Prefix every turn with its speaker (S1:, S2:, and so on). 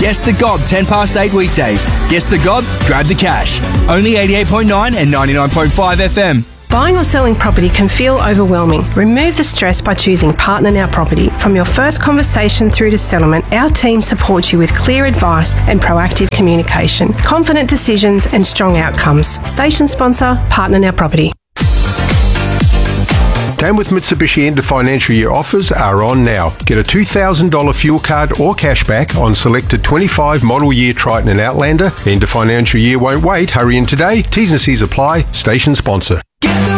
S1: Guess the Gob 10 past 8 weekdays. Guess the Gob, grab the cash. Only 88.9 and 99.5 FM.
S2: Buying or selling property can feel overwhelming. Remove the stress by choosing Partner Now Property. From your first conversation through to settlement, our team supports you with clear advice and proactive communication, confident decisions and strong outcomes. Station sponsor, Partner Now Property.
S3: Tamworth Mitsubishi end of financial year offers are on now. Get a $2,000 fuel card or cashback on selected 25 model year Triton and Outlander. End of financial year won't wait. Hurry in today. T's and C's apply. Station sponsor.
S1: Get the